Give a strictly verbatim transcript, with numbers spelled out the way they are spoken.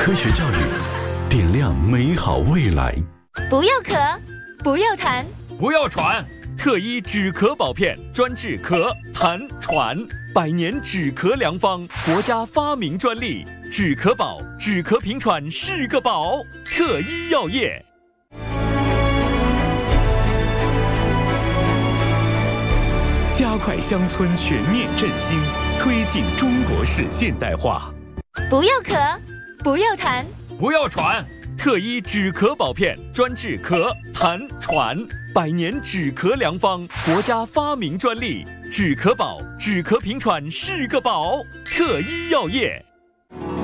科学教育，点亮美好未来。 不要咳，不要痰， 不要喘。特医止咳宝片专治咳、痰、喘，百年止咳良方，国家发明专利。止咳宝，止咳平喘是个宝。特医药业。加快乡村全面振兴，推进中国式现代化。 不要咳，不要痰， 不要喘。特医止咳宝片专治咳、痰、喘，百年止咳良方，国家发明专利。止咳宝，止咳平喘是个宝。特医药业。